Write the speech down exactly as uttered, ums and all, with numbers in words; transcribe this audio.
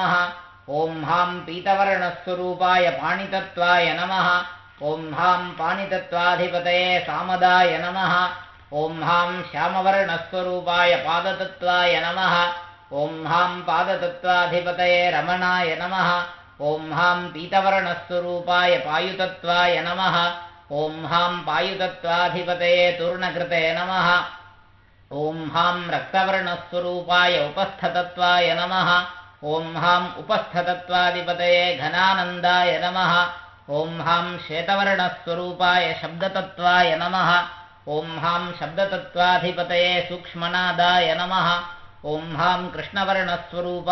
नमः। ॐ हां पीतवर्णस्वरूपाय पाणितत्त्वाय नमः। ॐ हां पाणितत्त्वाधिपतये सामदाय नमः। ॐ हां श्यामवर्णस्वरूपाय पादतत्त्वाय नमः। ॐ हां पादतत्त्वाधिपतये रमणाय नमः। ॐ हां पीतवर्णस्वरूपाय पायुतत्त्वाय नमः। ॐ हां पायुतत्त्वाधिपतये तूर्णकृते नमः। ॐ हां रक्तवर्णस्वरूपाय उपस्थतत्वाय नमः। ॐ हां उपस्थतत्वाधिपतये घनानन्दाय नमः। ॐ हां श्वेतवर्णस्वरूपाय शब्दतत्त्वाय नमः। ॐ हां शब्दतत्त्वाधिपतये सूक्ष्मनादाय नमः। ॐ हां कृष्णवर्णस्वरूपाय